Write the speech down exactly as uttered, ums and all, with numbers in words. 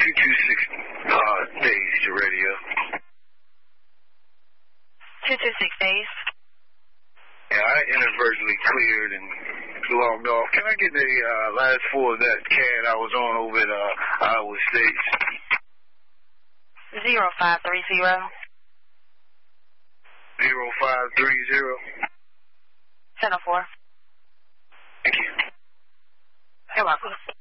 two two six uh, days to radio. two two six days. Yeah, I inadvertently cleared and logged off. Can I get the uh, last four of that C A D I was on over at uh, Iowa State? Zero five three zero. Zero five three zero. Ten oh four. Thank you. You're welcome.